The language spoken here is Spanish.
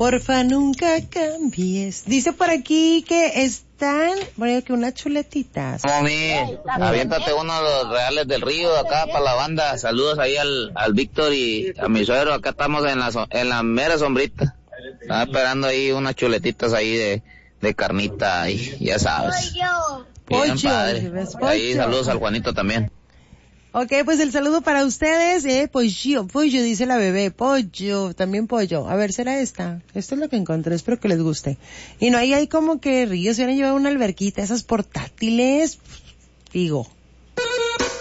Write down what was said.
Porfa, nunca cambies. Dice por aquí que están, bueno, que unas chuletitas. Mami, aviéntate uno de los reales del río acá para la banda. Saludos ahí al Víctor y a mi suegro. Acá estamos en la mera sombrita. Estaba esperando ahí unas chuletitas ahí de carnita y ya sabes. Bien padre. Ahí saludos al Juanito también. Ok, pues el saludo para ustedes, pollo, dice la bebé, pollo, también pollo. A ver, ¿será esta? Esto es lo que encontré, espero que les guste. Y no hay como que ríos, se van a llevar una alberquita, esas portátiles, digo.